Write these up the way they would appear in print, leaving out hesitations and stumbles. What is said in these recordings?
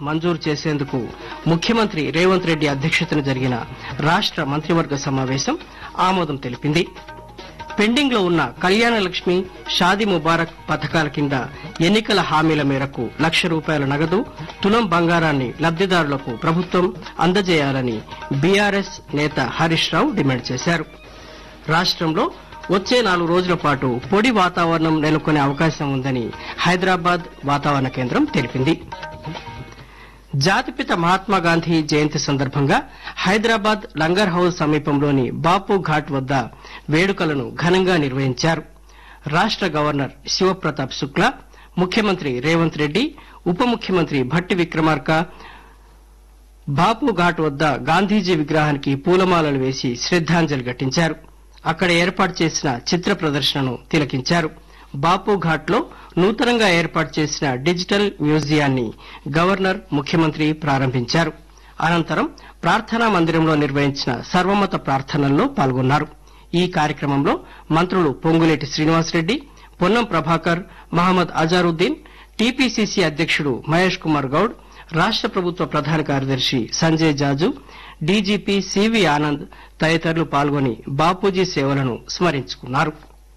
మంజూరు చేసేందుకు ముఖ్యమంత్రి రేవంత్ రెడ్డి అధ్యక్షతన జరిగిన రాష్ట మంత్రివర్గ సమావేశం ఆమోదం తెలిపింది. పెండింగ్ లో ఉన్న కళ్యాణ లక్ష్మి, షాదీ ముబారక్ పథకాల కింద ఎన్నికల హామీల మేరకు ₹1,00,000 నగదు, తులం బంగారాన్ని లబ్దిదారులకు ప్రభుత్వం అందజేయాలని బీఆర్ఎస్ నేత హరీష్ రావు డిమాండ్ చేశారు. రాష్టంలో వచ్చే 4 రోజుల పాటు పొడి వాతావరణం నెలకొనే అవకాశం ఉందని హైదరాబాద్ వాతావరణ కేంద్రం తెలిపింది. జాతిపిత మహాత్మాగాంధీ జయంతి సందర్భంగా హైదరాబాద్ లంగర్ హౌస్ సమీపంలోని బాపు ఘాట్ వద్ద వేడుకలను ఘనంగా నిర్వహించారు. రాష్ట గవర్నర్ శివప్రతాప్ శుక్లా, ముఖ్యమంత్రి రేవంత్ రెడ్డి, ఉప ముఖ్యమంత్రి భట్టి విక్రమార్క బాపు ఘాట్ వద్ద గాంధీజీ విగ్రహానికి పూలమాలలు వేసి శ్రద్దాంజలి ఘటించారు. అక్కడ ఏర్పాటు చేసిన చిత్ర ప్రదర్శనను తిలకించారు. బాపు ఘాట్ లో నూతనంగా ఏర్పాటు చేసిన డిజిటల్ మ్యూజియాన్ని గవర్నర్, ముఖ్యమంత్రి ప్రారంభించారు. అనంతరం ప్రార్థనా మందిరంలో నిర్వహించిన సర్వమత ప్రార్థనల్లో పాల్గొన్నారు. ఈ కార్యక్రమంలో మంత్రులు పొంగులేటి శ్రీనివాసరెడ్డి, పొన్నం ప్రభాకర్, మహమ్మద్ అజారుద్దీన్, టీపీసీసీ అధ్యక్షుడు మహేష్ కుమార్ గౌడ్, రాష్ట ప్రభుత్వ ప్రధాన కార్యదర్శి సంజయ్ జాజు, డీజీపీ సివి ఆనంద్ తదితరులు పాల్గొని బాపూజీ సేవలను స్మరించుకున్నారు.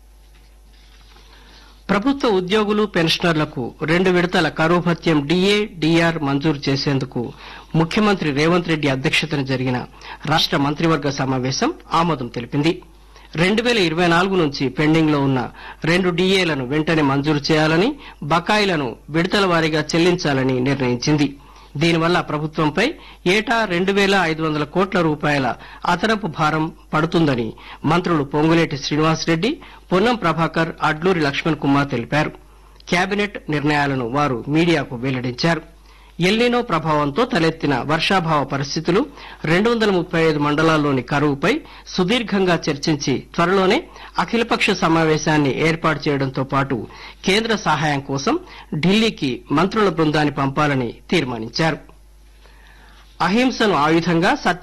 ప్రభుత్వ ఉద్యోగులు, పెన్షనర్లకు 2 విడతల కరువు భత్యం డీఏ, డీఆర్ మంజూరు చేసేందుకు ముఖ్యమంత్రి రేవంత్ రెడ్డి అధ్యక్షతన జరిగిన రాష్ట మంత్రివర్గ సమావేశం ఆమోదం తెలిపింది. 2024 నుంచి పెండింగ్ లో ఉన్న 2 డీఏలను వెంటనే మంజూరు చేయాలని, బకాయిలను విడతల వారీగా చెల్లించాలని నిర్ణయించింది. దీనివల్ల ప్రభుత్వంపై ఏటా 2,500 కోట్ల రూపాయల అదనపు భారం పడుతుందని మంత్రులు పొంగులేటి శ్రీనివాసరెడ్డి, పొన్నం ప్రభాకర్, అడ్లూరి లక్ష్మణ్ కుమార్ తెలిపారు. కేబినెట్ నిర్ణయాలను వారు మీడియాకు వెల్లడించారు. ఎల్నినో ప్రభావంతో తలెత్తిన వర్షాభావ పరిస్థితులు, 235 మండలాల్లోని కరువుపై సుదీర్ఘంగా చర్చించి త్వరలోనే అఖిలపక్ష సమావేశాన్ని ఏర్పాటు చేయడంతో పాటు కేంద్ర సహాయం కోసం ఢిల్లీకి మంత్రుల బృందాన్ని పంపాలని తీర్మానించారు. అహింసను ఆయుధంగా